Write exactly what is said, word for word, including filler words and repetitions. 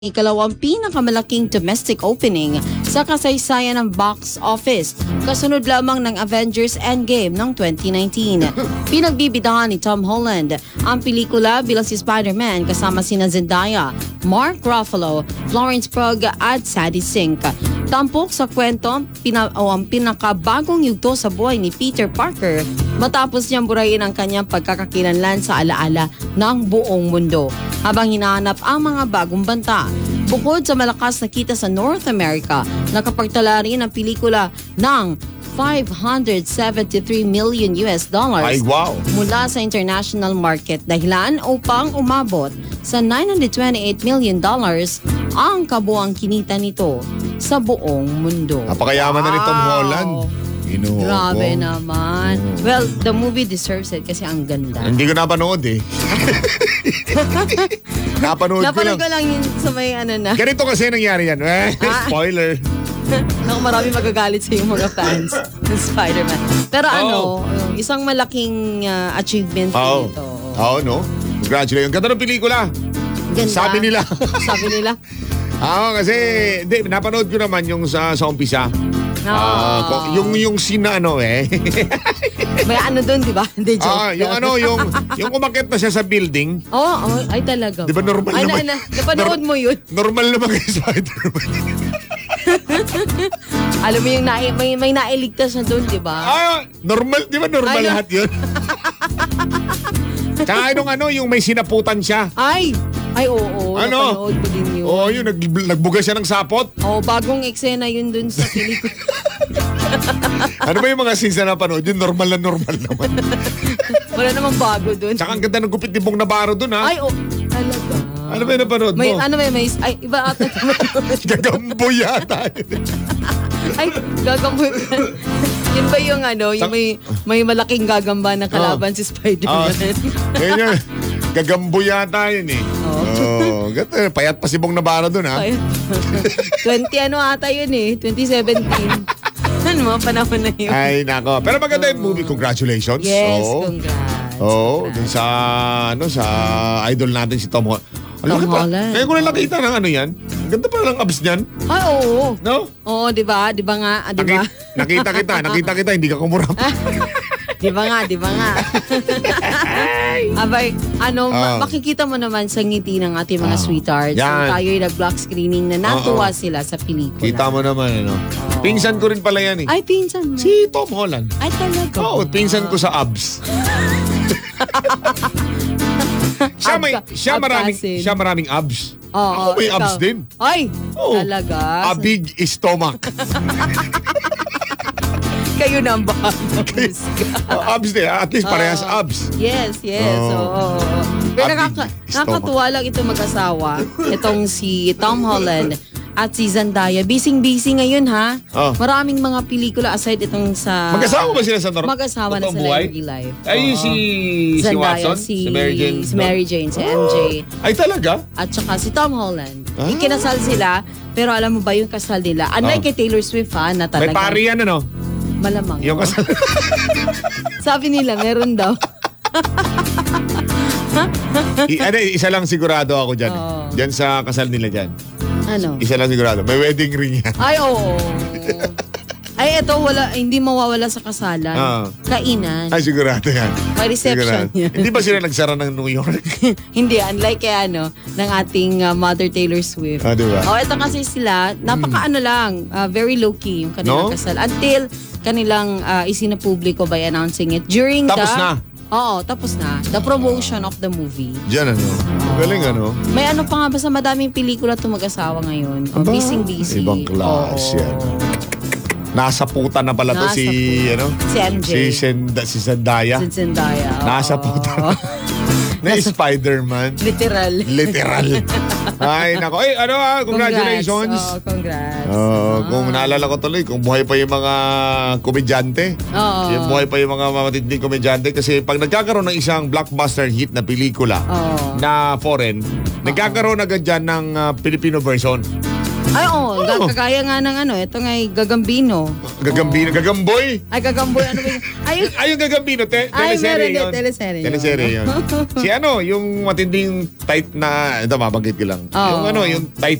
Ikalawang pinakamalaking domestic opening sa kasaysayan ng box office, kasunod lamang ng Avengers Endgame noong twenty nineteen. Pinagbibidahan ni Tom Holland ang pelikula bilang si Spider-Man kasama sina Zendaya, Mark Ruffalo, Florence Pugh at Sadie Sink. Tampok sa kwento pina, o ang pinakabagong yugto sa buhay ni Peter Parker matapos niyang burahin ang kanyang pagkakakilanlan sa alaala ng buong mundo habang hinahanap ang mga bagong banta. Bukod sa malakas na kita sa North America, nakapagtala rin ang pelikula ng five hundred seventy-three million U S dollars Ay, wow. mula sa international market, dahilan upang umabot sa nine hundred twenty-eight million dollars ang kabuang kinita nito sa buong mundo. Napakayaman na ni Tom Holland. Inuho Grabe ko. naman. Oh. Well, the movie deserves it kasi ang ganda. Hindi ko napanood eh. napanood, Napanood ko ko lang. lang yun sa may ano na. Ganito kasi nangyari yan. Eh, Ah. spoiler. Naku, marami magagalit sa yung mga fans ng Spider-Man. Pero ano, yung isang malaking uh, achievement Oo. dito. Oo, no? Congratulations. Ganda ng pelikula. Ganda. Sabi nila. Sabi nila. Oo, kasi di, napanood ko naman yung sa, sa umpisa. No. Ah, ko- yung yung scene na ano eh. May ano doon, di ba? Hindi, joke. ah, yung ano, yung yung umakyat na siya sa building. Oo, oh, oh, ay talaga. Di ba normal ay, naman? Na, na, napanood Nor- mo yun. Normal naman kay Spider-Man. Alam mo yung na, may, may nailigtas na doon, di ba? ah, normal, di ba normal Ay, no. lahat yun? Tsaka yung ano, yung may sinaputan siya. Ay! Ay, oo. Ano? Napanood ko din yun. Oo, yun, nag, nagbuga siya ng sapot. Oh, bagong eksena yun dun sa pelikula. Ano ba yung mga scenes na napanood? Yun, normal na normal naman. Wala namang bago dun. Tsaka ang ganda ng gupit ni Bong Navarro dun, ha? Ay, oh, talaga. Ano ba yung napanood May, mo? ano may, may, ay, iba ata. Gagambo yata. Ay, gagamboy. Yun ba yung ano, yung Sa- may, may malaking gagamba na kalaban si Spider-Man? Ayun yun. Gagambo yata yun eh. Oo. Oh, ganda. Payat pa si Bong Navarro dun, ha? Ay, twenty ano ata yun eh, twenty seventeen. Ano mga panahon na yun? Ay, nako. Pero maganda yung movie. Congratulations. Yes, Oo. congrats. Oo, congrats. dun sa, ano, sa idol natin si Tom Holland. Ang Tom laki pa. Holland. Ngayon ko na nakita ng ano yan. Ang ganda pa lang abs niyan. Ay, oo. No? Oo, di ba? Di ba nga? Di ba? Nakita, nakita kita. Nakita kita. Hindi ka kumurap. Di ba nga? Di ba nga? Abay, ano, ma- Ah. makikita mo naman sa ngiti ng ating mga sweethearts. Yan. Nung tayo'y nag-block screening na natuwa Oo. sila sa pelikula. Kita mo naman, ano. Oo. Pinsan ko rin pala yan eh. Ay, pinsan mo. Si Tom Holland. Ay, talaga. Oo, ba? pinsan ko sa abs. siya may Ab- siya maraming abkasin. siya maraming abs. Oo, Ako may ikaw. abs din. Ay, Oo. talaga. A big stomach. Kayo na ang bahala. Oh, abs din. At least parehas Oo. abs. Yes, yes. Oo. Oo. oo. Pero Happy nakaka- stomach. nakakatuwa lang itong mag-asawa. Itong si Tom Holland at si Zendaya. Busy-busy ngayon, ha? Oh. Maraming mga pelikula aside itong sa... Mag-asawa ba sila sa nor- Mag-asawa na totoong sila buhay? in real life. Ay, Oo. si si Zendaya, Watson, si, si Mary Jane. si Mary Jane, si M J. Oh. Ay, talaga? At saka si Tom Holland. Ah. Ikinasal sila, pero alam mo ba yung kasal nila? Unlike Oh. kay Taylor Swift, ha, na May talagang pari yan, ano? malamang. Yung oh. kasal. Sabi nila, meron daw. I, ano, isa lang sigurado ako dyan. Oo. Dyan sa kasal nila dyan. Ano? Isa lang sigurado. May wedding ring yan. Ay, oo. Ay, eto, wala, hindi mawawala sa kasalan. Ah. Kainan. Ay, sigurado yan. May reception Sigurado. yan. Hindi ba sila nagsara ng New York? Hindi, unlike kay ano, ng ating uh, Mother Taylor Swift. Ah, di ba? Oh, eto kasi sila, napaka ano lang, uh, very low-key yung kanilang No? kasal. Until kanilang uh, isinapubliko by announcing it during Tapos the... na? Oo, tapos na. The promotion of the movie. Diyan, ano? Ang galing, ano? May ano pa nga ba sa madaming pelikula itong mag-asawa ngayon? Oh, Aba, busy-busy. ibang klase Oo. yan. Nasa puta na pala to Nasa si, puta. ano? Si M J. Si, Senda, si Zendaya. Si Zendaya. oo. Nasa puta. Na Spider-Man. Literal. Literal. Ay, nako. Ay, ano ah, congratulations. Congrats. Oh, congrats. Oh, Ah. kung naalala ko tuloy, kung buhay pa yung mga komedyante. Oo. Yung buhay pa yung mga matitinding komedyante. Kasi pag nagkakaroon ng isang blockbuster hit na pelikula Oo. na foreign, nagkakaroon agad dyan ng ah, Filipino version. Ay, oo. Oo. ga- Kagaya nga ng ano, ito nga ay Gagambino. Gagambino, Gagamboy. Ay, Gagamboy, ano ba yun? Ay, yun- Ay, yung Gagambino, te- Ay, teleserye meron din, yun. teleserye yun. Teleserye yun. Si ano, yung matinding tight na, ito, mabanggit ko lang. Oo. Yung ano, yung tight